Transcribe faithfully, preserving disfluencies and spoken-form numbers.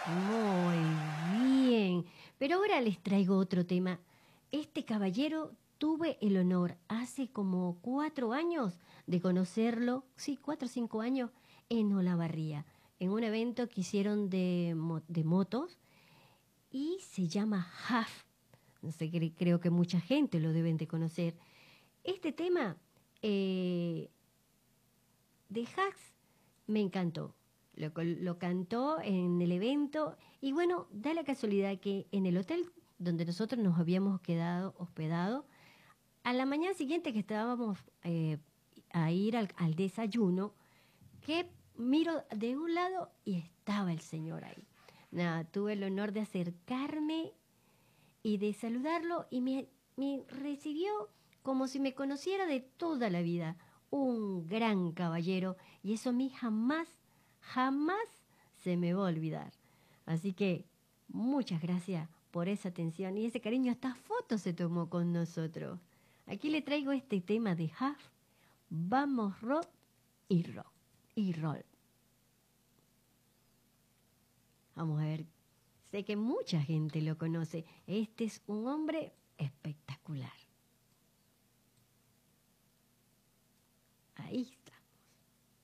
Muy bien. Pero ahora les traigo otro tema. Este caballero tuve el honor hace como cuatro años de conocerlo, sí, cuatro o cinco años, en Olavarría, en un evento que hicieron de, mo- de motos y se llama H A F. No sé, cre- creo que mucha gente lo deben de conocer. Este tema eh, de Hacks me encantó. Lo, col- lo cantó en el evento y bueno, da la casualidad que en el hotel donde nosotros nos habíamos quedado hospedado, a la mañana siguiente que estábamos eh, a ir al, al desayuno, que miro de un lado y estaba el señor ahí. Nada, tuve el honor de acercarme y de saludarlo y me, me recibió como si me conociera de toda la vida. Un gran caballero y eso a mí jamás, jamás se me va a olvidar. Así que muchas gracias por esa atención y ese cariño. Hasta fotos se tomó con nosotros. Aquí le traigo este tema de Huff, Vamos Rock y Rock y Roll. Vamos a ver, sé que mucha gente lo conoce. Este es un hombre espectacular. Ahí